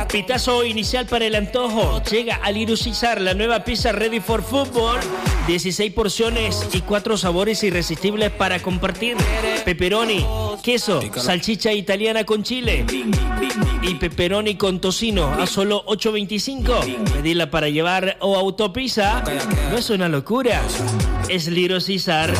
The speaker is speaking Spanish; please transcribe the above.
Pitazo inicial para el antojo. Llega a Little Caesar la nueva pizza Ready for Football. 16 porciones y 4 sabores irresistibles para compartir. Pepperoni, queso, salchicha italiana con chile y pepperoni con tocino a solo $8.25. Pedirla para llevar o autopizza no es una locura. Es Little Caesar.